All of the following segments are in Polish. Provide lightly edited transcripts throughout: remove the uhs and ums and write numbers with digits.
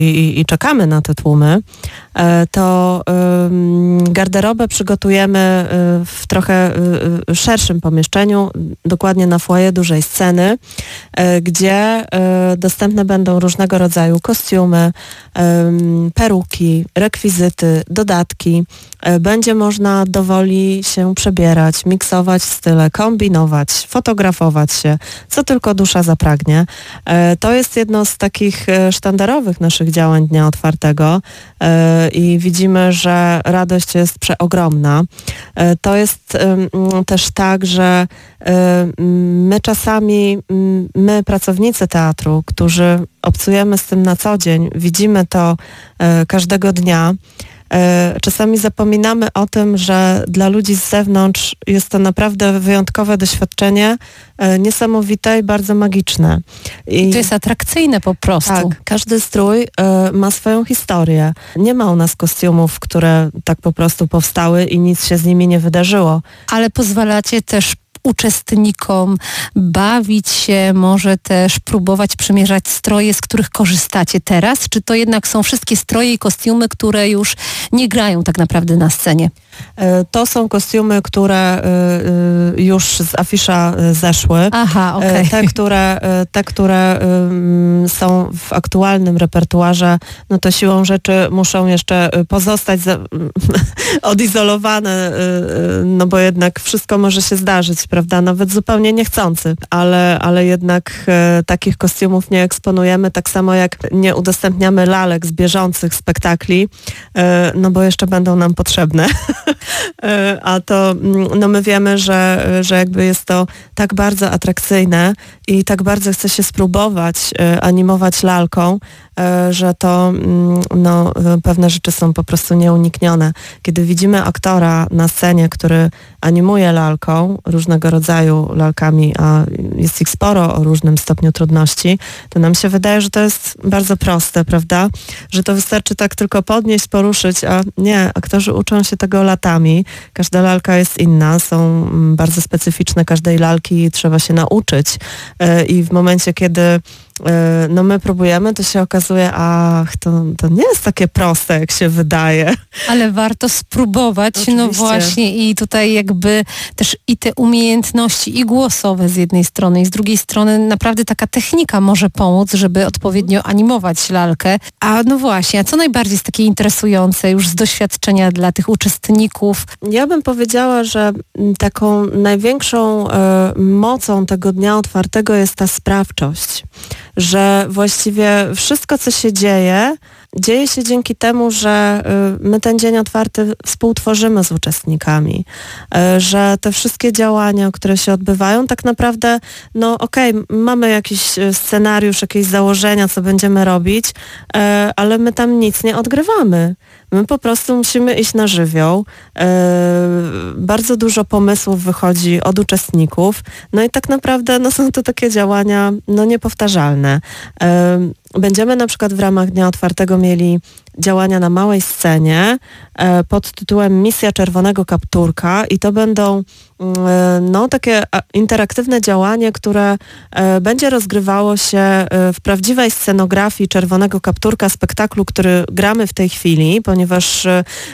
i czekamy na te tłumy, to garderobę przygotujemy w trochę szerszym pomieszczeniu, dokładnie na foyer dużej sceny, gdzie dostępne będą różnego rodzaju kostiumy, peruki, rekwizyty, dodatki. Będzie można dowoli się przebierać, miksować style, kombinować, fotografować się, co tylko dusza zapragnie. To jest jedno z takich sztandarowych naszych działań Dnia Otwartego i widzimy, że radość jest przeogromna. To jest też tak, że my pracownicy teatru, którzy obcujemy z tym na co dzień, widzimy to każdego dnia, czasami zapominamy o tym, że dla ludzi z zewnątrz jest to naprawdę wyjątkowe doświadczenie, niesamowite i bardzo magiczne. To jest atrakcyjne po prostu. Tak, każdy strój ma swoją historię. Nie ma u nas kostiumów, które tak po prostu powstały i nic się z nimi nie wydarzyło. Ale pozwalacie też uczestnikom bawić się, może też próbować przymierzać stroje, z których korzystacie teraz? Czy to jednak są wszystkie stroje i kostiumy, które już nie grają tak naprawdę na scenie? To są kostiumy, które już z afisza zeszły. Aha, okej. Te, które są w aktualnym repertuarze, no to siłą rzeczy muszą jeszcze pozostać odizolowane, no bo jednak wszystko może się zdarzyć, prawda? Nawet zupełnie niechcący, ale jednak takich kostiumów nie eksponujemy, tak samo jak nie udostępniamy lalek z bieżących spektakli, no bo jeszcze będą nam potrzebne. A to no my wiemy, że jakby jest to tak bardzo atrakcyjne i tak bardzo chce się spróbować animować lalką, że to no, pewne rzeczy są po prostu nieuniknione. Kiedy widzimy aktora na scenie, który animuje lalką, różnego rodzaju lalkami, a jest ich sporo o różnym stopniu trudności, to nam się wydaje, że to jest bardzo proste, prawda? Że to wystarczy tak tylko podnieść, poruszyć, a nie, aktorzy uczą się tego latami. Każda lalka jest inna, są bardzo specyficzne każdej lalki i trzeba się nauczyć. I w momencie, kiedy no my próbujemy, to się okazuje, to nie jest takie proste, jak się wydaje. Ale warto spróbować, Oczywiście. No właśnie i tutaj jakby też i te umiejętności i głosowe z jednej strony i z drugiej strony naprawdę taka technika może pomóc, żeby odpowiednio animować lalkę. A no właśnie, a co najbardziej jest takie interesujące już z doświadczenia dla tych uczestników? Ja bym powiedziała, że taką największą mocą tego Dnia Otwartego jest ta sprawczość. Że właściwie wszystko, co się dzieje się dzięki temu, że my ten dzień otwarty współtworzymy z uczestnikami, że te wszystkie działania, które się odbywają, tak naprawdę, no okej, mamy jakiś scenariusz, jakieś założenia, co będziemy robić, ale my tam nic nie odgrywamy. My po prostu musimy iść na żywioł. Bardzo dużo pomysłów wychodzi od uczestników. No i tak naprawdę no, są to takie działania no, niepowtarzalne. Będziemy na przykład w ramach Dnia Otwartego mieli działania na małej scenie pod tytułem Misja Czerwonego Kapturka i to będą no, takie interaktywne działanie, które będzie rozgrywało się w prawdziwej scenografii Czerwonego Kapturka, spektaklu, który gramy w tej chwili, ponieważ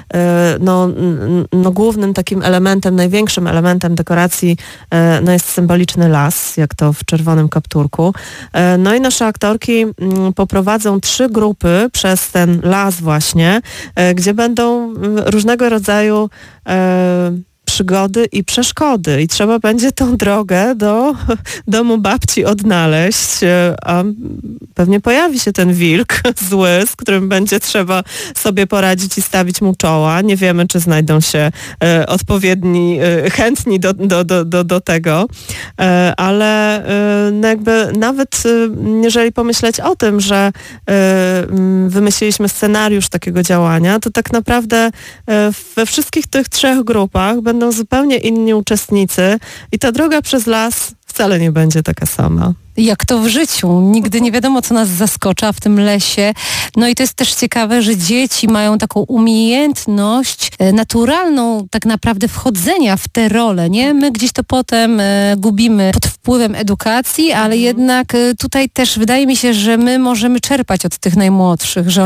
no, głównym takim elementem, największym elementem dekoracji no, jest symboliczny las, jak to w Czerwonym Kapturku. No i nasze aktorki poprowadzą 3 grupy przez ten las właśnie, gdzie będą różnego rodzaju przygody i przeszkody i trzeba będzie tą drogę do domu babci odnaleźć, a pewnie pojawi się ten wilk zły, z którym będzie trzeba sobie poradzić i stawić mu czoła. Nie wiemy, czy znajdą się odpowiedni, chętni do tego, ale no jakby nawet jeżeli pomyśleć o tym, że wymyśliliśmy scenariusz takiego działania, to tak naprawdę we wszystkich tych 3 grupach będą zupełnie inni uczestnicy i ta droga przez las wcale nie będzie taka sama. Jak to w życiu. Nigdy nie wiadomo, co nas zaskocza w tym lesie. No i to jest też ciekawe, że dzieci mają taką umiejętność naturalną tak naprawdę wchodzenia w te role, nie? My gdzieś to potem gubimy pod wpływem edukacji, ale jednak tutaj też wydaje mi się, że my możemy czerpać od tych najmłodszych, że